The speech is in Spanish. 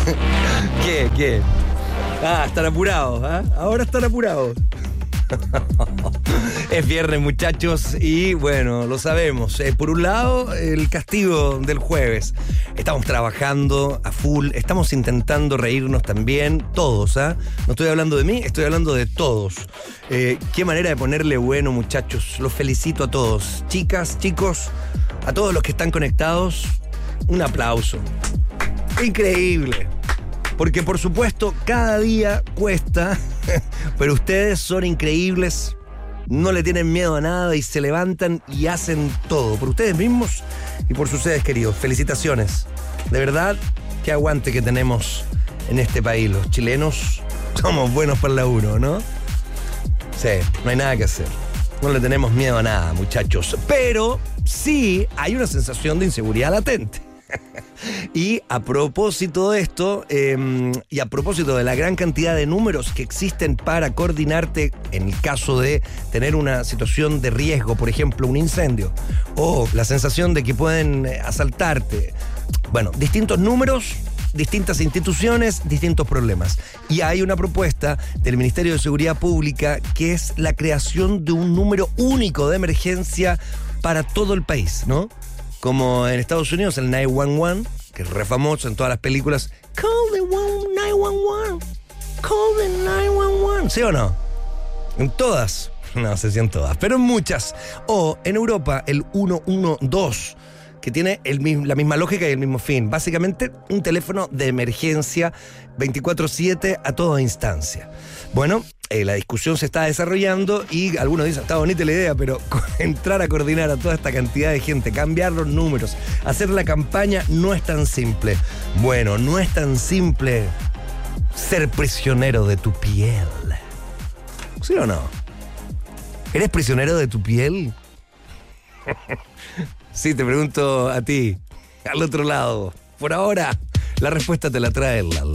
¿Qué? Están apurados, ¿ah? Ahora están apurados. Es viernes, muchachos, y bueno, lo sabemos. Por un lado, el castigo del jueves. Estamos trabajando a full, estamos intentando reírnos también, todos, ¿ah? No estoy hablando de mí, estoy hablando de todos. Qué manera de ponerle bueno, muchachos. Los felicito a todos. Chicas, chicos, a todos los que están conectados, un aplauso. Increíble. Porque por supuesto, cada día cuesta, pero ustedes son increíbles, no le tienen miedo a nada y se levantan y hacen todo, por ustedes mismos y por sus seres queridos. Felicitaciones. De verdad, qué aguante que tenemos en este país. Los chilenos somos buenos para la uno, ¿no? Sí, no hay nada que hacer. No le tenemos miedo a nada, muchachos. Pero sí hay una sensación de inseguridad latente. Y a propósito de esto, y a propósito de la gran cantidad de números que existen para coordinarte en el caso de tener una situación de riesgo, por ejemplo, un incendio, o la sensación de que pueden asaltarte. Bueno, distintos números, distintas instituciones, distintos problemas. Y hay una propuesta del Ministerio de Seguridad Pública que es la creación de un número único de emergencia para todo el país, ¿no? Como en Estados Unidos, el 911, que es re famoso en todas las películas. Call the 911. Call the 911. ¿Sí o no? En todas. No sé si en todas, pero en muchas. O en Europa, el 112, que tiene la misma lógica y el mismo fin. Básicamente, un teléfono de emergencia 24/7 a toda instancia. Bueno, la discusión se está desarrollando y algunos dicen, está bonita la idea, pero entrar a coordinar a toda esta cantidad de gente, cambiar los números, hacer la campaña, no es tan simple. Bueno, no es tan simple ser prisionero de tu piel. ¿Sí o no? ¿Eres prisionero de tu piel? Sí, te pregunto a ti, al otro lado. Por ahora, la respuesta te la trae Lala.